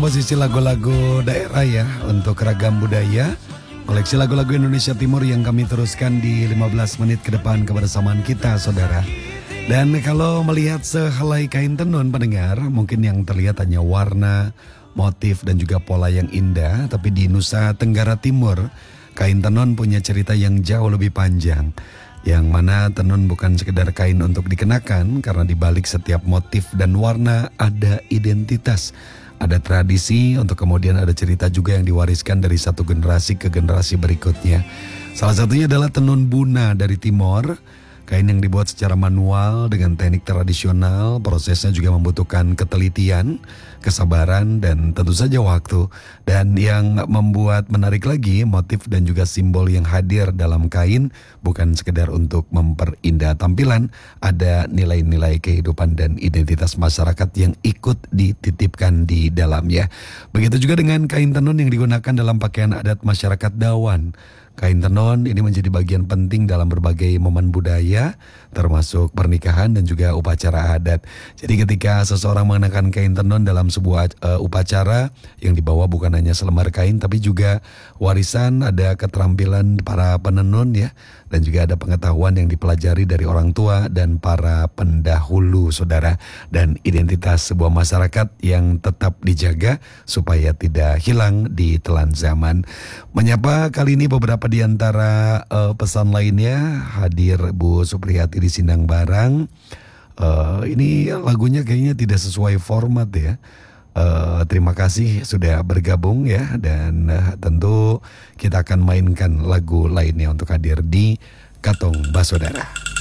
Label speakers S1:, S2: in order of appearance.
S1: komposisi lagu-lagu daerah ya untuk ragam budaya. Koleksi lagu-lagu Indonesia Timur yang kami teruskan di 15 menit ke depan kebersamaan kita saudara. Dan kalau melihat sehelai kain tenun pendengar, mungkin yang terlihat hanya warna, motif dan juga pola yang indah. Tapi di Nusa Tenggara Timur, kain tenun punya cerita yang jauh lebih panjang. Yang mana tenun bukan sekedar kain untuk dikenakan, karena di balik setiap motif dan warna ada identitas, ada tradisi, untuk kemudian ada cerita juga yang diwariskan dari satu generasi ke generasi berikutnya. Salah satunya adalah tenun Buna dari Timor. Kain yang dibuat secara manual dengan teknik tradisional, prosesnya juga membutuhkan ketelitian, kesabaran, dan tentu saja waktu. Dan yang membuat menarik lagi, motif dan juga simbol yang hadir dalam kain bukan sekedar untuk memperindah tampilan, ada nilai-nilai kehidupan dan identitas masyarakat yang ikut dititipkan di dalamnya. Begitu juga dengan kain tenun yang digunakan dalam pakaian adat masyarakat Dawan. Kain tenun ini menjadi bagian penting dalam berbagai momen budaya, termasuk pernikahan dan juga upacara adat. Jadi ketika seseorang mengenakan kain tenun dalam sebuah upacara, yang dibawa bukan hanya selembar kain, tapi juga warisan, ada keterampilan para penenun ya, dan juga ada pengetahuan yang dipelajari dari orang tua dan para pendahulu saudara, dan identitas sebuah masyarakat yang tetap dijaga supaya tidak hilang di telan zaman. Menyapa kali ini beberapa di antara pesan lainnya, hadir Bu Supriyati di Sindang Barang. Ini lagunya kayaknya tidak sesuai format ya. Terima kasih sudah bergabung ya, dan tentu kita akan mainkan lagu lainnya untuk hadir di Katong Basodara.